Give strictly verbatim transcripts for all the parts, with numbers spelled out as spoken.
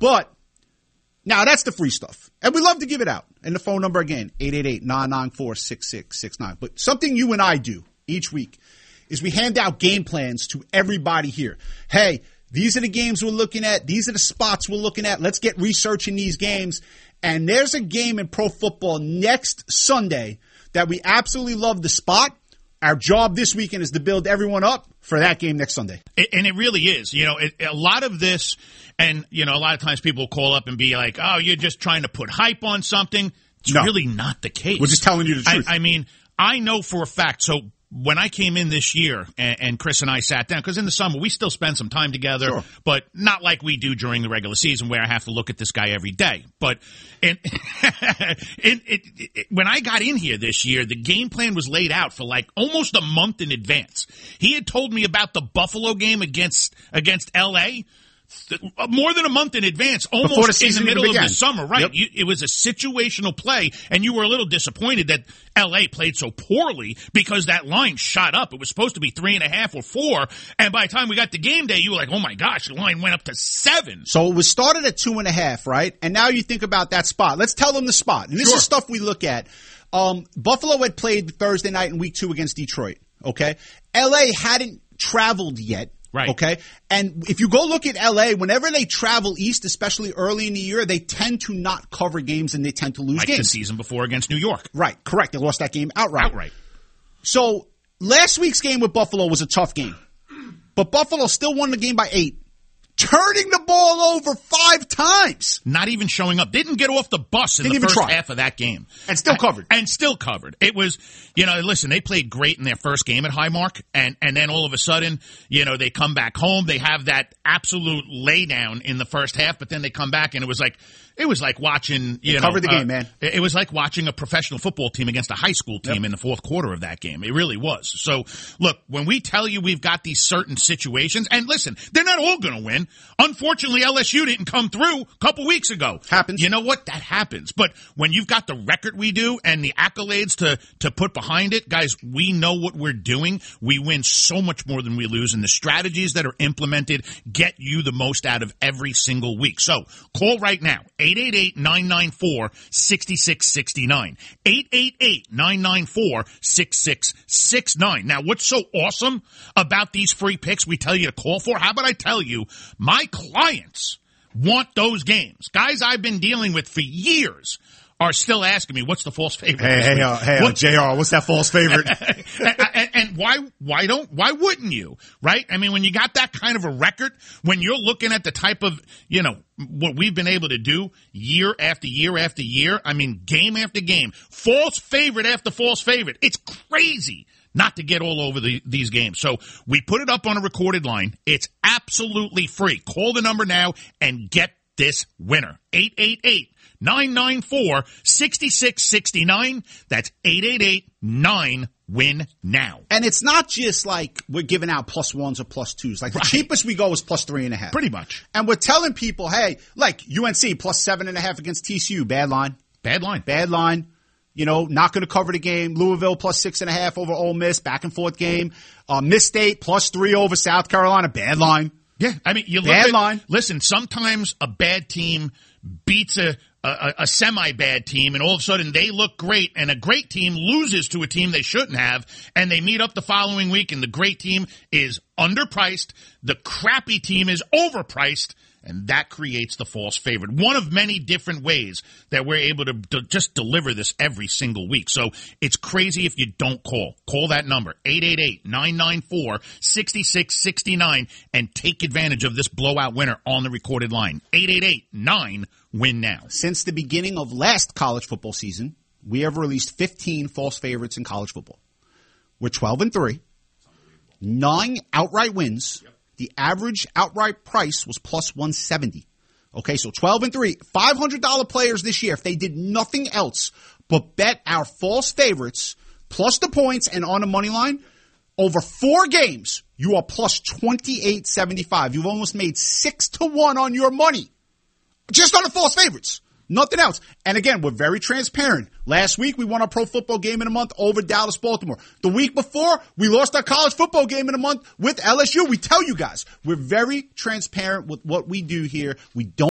But now that's the free stuff. And we love to give it out. And the phone number again, eight eight eight, nine nine four, six six six nine. But something you and I do each week is we hand out game plans to everybody here. Hey, these are the games we're looking at. These are the spots we're looking at. Let's get researching these games. And there's a game in pro football next Sunday that we absolutely love the spot. Our job this weekend is to build everyone up for that game next Sunday. And it really is. You know, it, a lot of this, and, you know, a lot of times people call up and be like, oh, you're just trying to put hype on something. It's no. really not the case. We're just telling you the truth. I, I mean, I know for a fact. So when I came in this year and, and Chris and I sat down, because in the summer we still spend some time together, sure. but not like we do during the regular season where I have to look at this guy every day. But in, in, it, it, when I got in here this year, the game plan was laid out for like almost a month in advance. He had told me about the Buffalo game against against L A more than a month in advance, almost the in the middle of began. the summer, right? Yep. You, it was a situational play, and you were a little disappointed that L A played so poorly because that line shot up. It was supposed to be three and a half or four, and by the time we got to game day, you were like, oh my gosh, the line went up to seven. So it was started at two and a half, right? And now you think about that spot. Let's tell them the spot. And this Sure. is stuff we look at. Um, Buffalo had played Thursday night in week two against Detroit, okay? L A hadn't traveled yet. Right. Okay. And if you go look at L A, whenever they travel east, especially early in the year, they tend to not cover games and they tend to lose like games. the season before against New York. Right. Correct. They lost that game outright. Outright. So last week's game with Buffalo was a tough game, but Buffalo still won the game by eight, turning the ball over five times. Not even showing up. Didn't get off the bus in Didn't the even first try. half of that game. And still covered. And still covered. It was, you know, listen, they played great in their first game at Highmark, and, and then all of a sudden, you know, they come back home. They have that absolute laydown in the first half, but then they come back, and it was like, it was like watching, you They know. covered the uh, game, man. It was like watching a professional football team against a high school team Yep. in the fourth quarter of that game. It really was. So, look, when we tell you we've got these certain situations, and listen, they're not all going to win. Unfortunately, L S U didn't come through a couple weeks ago. Happens. You know what? That happens. But when you've got the record we do and the accolades to, to put behind it, guys, we know what we're doing. We win so much more than we lose, and the strategies that are implemented get you the most out of every single week. So call right now, eight eight eight, nine nine four, six six six nine, eight eight eight, nine nine four, six six six nine. Now, what's so awesome about these free picks we tell you to call for? How about I tell you, my clients want those games. Guys I've been dealing with for years are still asking me, what's the false favorite? Hey, hey, uh, hey, uh, J R, what's that false favorite? and, and, and why, why don't, why wouldn't you? Right? I mean, when you got that kind of a record, when you're looking at the type of, you know, what we've been able to do year after year after year, I mean, game after game, false favorite after false favorite. It's crazy not to get all over the, these games. So we put it up on a recorded line. It's absolutely free. Call the number now and get this winner. eight eight eight, nine nine four, six six six nine. That's eight eight eight, nine win now. And it's not just like we're giving out plus ones or plus twos. Like the Right. cheapest we go is plus three and a half. Pretty much. And we're telling people, hey, like U N C plus seven and a half against T C U. Bad line. Bad line. Bad line. You know, not going to cover the game. Louisville plus six and a half over Ole Miss. Back and forth game. Uh, Miss State plus three over South Carolina. Bad line. Yeah, I mean, you look Bad at, line. Listen, sometimes a bad team beats a, a, a semi-bad team, and all of a sudden they look great, and a great team loses to a team they shouldn't have, and they meet up the following week, and the great team is underpriced, the crappy team is overpriced, and that creates the false favorite. One of many different ways that we're able to, to just deliver this every single week. So it's crazy if you don't call. Call that number, eight eight eight, nine nine four, six six six nine, and take advantage of this blowout winner on the recorded line. eight eight eight, nine win now. Since the beginning of last college football season, we have released fifteen false favorites in college football. We're twelve and three, nine outright wins. Yep. The average outright price was plus one seventy. Okay, so twelve and three, five hundred dollars players this year. If they did nothing else but bet our false favorites plus the points and on the money line, over four games, you are plus twenty-eight seventy-five. You've almost made six to one on your money. Just on the false favorites. Nothing else. And again, we're very transparent. Last week, we won our pro football game in a month over Dallas, Baltimore. The week before, we lost our college football game in a month with L S U. We tell you guys, we're very transparent with what we do here. We don't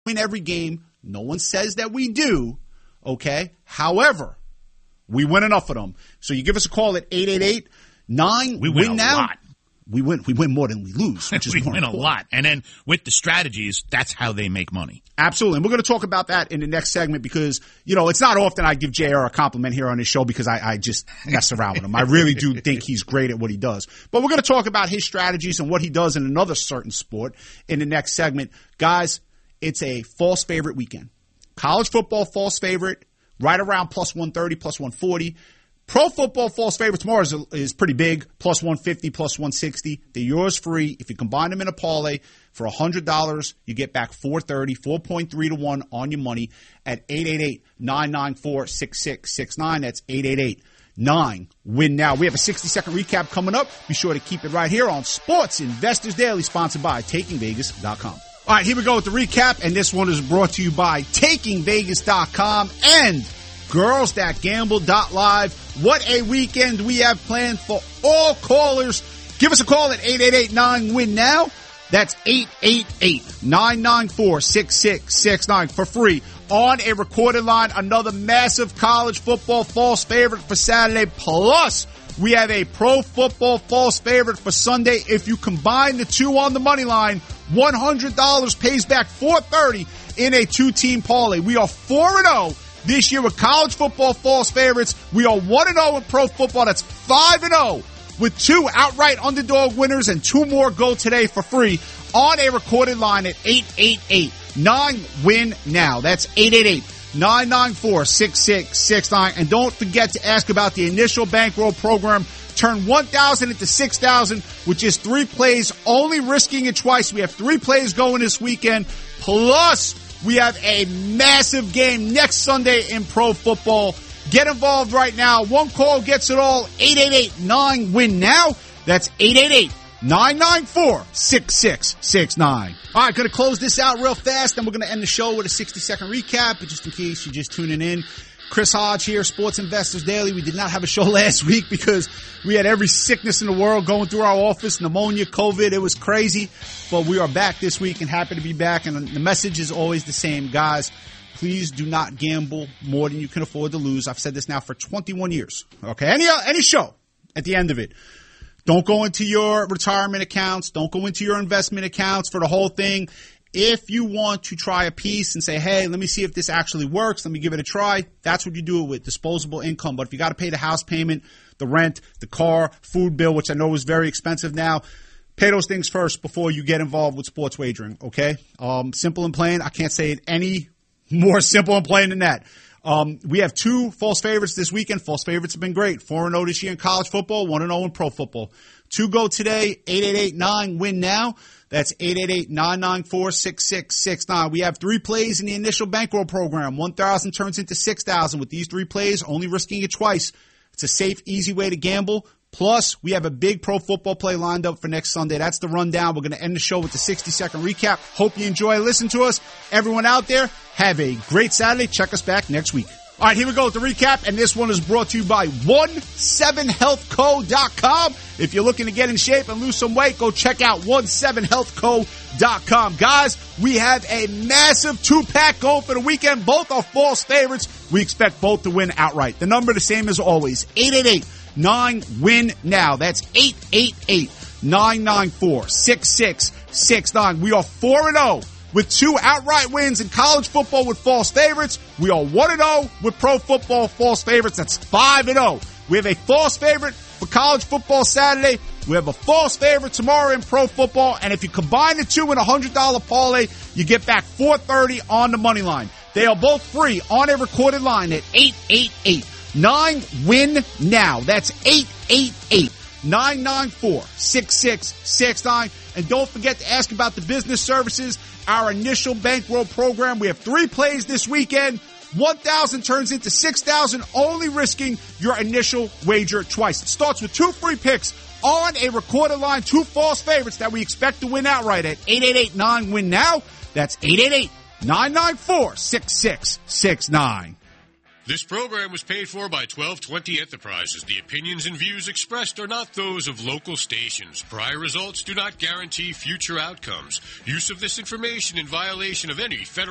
win every game. No one says that we do, okay? However, we win enough of them. So you give us a call at eight eight eight nine We win, win a now. lot. We win. We win more than we lose, which is we more win important. a lot. And then with the strategies, that's how they make money. Absolutely. And we're going to talk about that in the next segment because, you know, it's not often I give J R a compliment here on his show because I, I just mess around with him. I really do think he's great at what he does. But we're going to talk about his strategies and what he does in another certain sport in the next segment. Guys, it's a false favorite weekend. College football false favorite, right around plus one thirty, plus one forty. Pro football false favorite tomorrow is, is pretty big, plus one fifty, plus one sixty. They're yours free. If you combine them in a parlay for one hundred dollars, you get back four thirty, four point three to one on your money at eight eight eight nine nine four six six six nine. That's eight eight eight nine win now. We have a sixty second recap coming up. Be sure to keep it right here on Sports Investors Daily, sponsored by Taking Vegas dot com. All right, here we go with the recap, and this one is brought to you by Taking Vegas dot com and Girls That Gamble dot live. What a weekend we have planned for all callers. Give us a call at eight eight eight nine win now. That's eight eight eight nine nine four six six six nine for free on a recorded line. Another massive college football false favorite for Saturday. Plus, we have a pro football false favorite for Sunday. If you combine the two on the money line, one hundred dollars pays back four thirty in a two-team parlay. We are four and oh this year with college football false favorites. We are one and oh in pro football. That's five and oh with two outright underdog winners, and two more go today for free on a recorded line at eight eight eight nine win now. That's eight eight eight nine nine four six six six nine. And don't forget to ask about the initial bankroll program. Turn one thousand into six thousand, which is three plays, only risking it twice. We have three plays going this weekend. Plus, we have a massive game next Sunday in pro football. Get involved right now. One call gets it all. eight eight eight nine win now. That's eight eight eight nine nine four six six six nine. All right, going to close this out real fast, and we're going to end the show with a sixty second recap. But just in case you're just tuning in, Chris Hodge here, Sports Investors Daily. We did not have a show last week because we had every sickness in the world going through our office, pneumonia, COVID. It was crazy. But we are back this week and happy to be back. And the message is always the same. Guys, please do not gamble more than you can afford to lose. I've said this now for twenty-one years. Okay, any any show at the end of it. Don't go into your retirement accounts. Don't go into your investment accounts for the whole thing. If you want to try a piece and say, hey, let me see if this actually works, let me give it a try, that's what you do it with, disposable income. But if you got to pay the house payment, the rent, the car, food bill, which I know is very expensive now, pay those things first before you get involved with sports wagering, okay? Um, simple and plain. I can't say it any more simple and plain than that. Um, we have two false favorites this weekend. False favorites have been great. four and oh this year in college football, one and oh in pro football. Two go today, eight eight eight nine win now. That's eight eight eight nine nine four six six six nine. We have three plays in the initial bankroll program. one thousand turns into six thousand with these three plays, only risking it twice. It's a safe, easy way to gamble. Plus, we have a big pro football play lined up for next Sunday. That's the rundown. We're going to end the show with the sixty second recap. Hope you enjoy listening to us. Everyone out there, have a great Saturday. Check us back next week. All right, here we go with the recap, and this one is brought to you by one seven health co dot com. If you're looking to get in shape and lose some weight, go check out one seven health co dot com. Guys, we have a massive two-pack going for the weekend. Both are false favorites. We expect both to win outright. The number the same as always, eight eight eight nine win now. That's eight eight eight nine nine four six six six nine. We are four and oh. With two outright wins in college football with false favorites. We are one and oh with pro football false favorites. That's five and oh. We have a false favorite for college football Saturday. We have a false favorite tomorrow in pro football. And if you combine the two in a one hundred dollars parlay, you get back four thirty on the money line. They are both free on a recorded line at eight eight eight nine win now. That's eight eight eight nine nine four six six six nine. And don't forget to ask about the business services, our initial bankroll program. We have three plays this weekend. one thousand turns into six thousand, only risking your initial wager twice. It starts with two free picks on a recorded line, two false favorites that we expect to win outright at eight eight eight nine win now. That's eight eight eight nine nine four six six six nine. This program was paid for by twelve twenty Enterprises. The opinions and views expressed are not those of local stations. Prior results do not guarantee future outcomes. Use of this information in violation of any federal